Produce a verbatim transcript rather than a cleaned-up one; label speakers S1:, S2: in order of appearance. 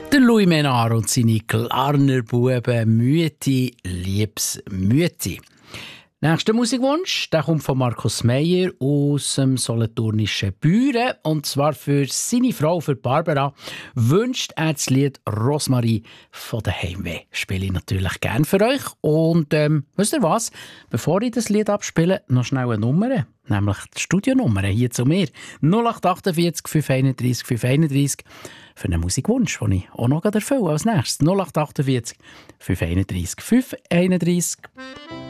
S1: Der Louis Menard und seine Glarner Buben «Müeti, liebs Müeti». Nächster Musikwunsch, der kommt von Markus Meyer aus dem solothurnischen Büren. Und zwar für seine Frau, für Barbara, wünscht er das Lied «Rosmarie» von der Heimweh. Spiele ich natürlich gerne für euch. Und ähm, wisst ihr was? Bevor ich das Lied abspiele, noch schnell eine Nummer. Nämlich die Studionummer hier zu mir. null acht achtundvierzig fünf einunddreißig fünf einunddreißig für einen Musikwunsch, den ich auch noch erfülle als nächstes. null acht achtundvierzig fünf einunddreißig fünf einunddreißig.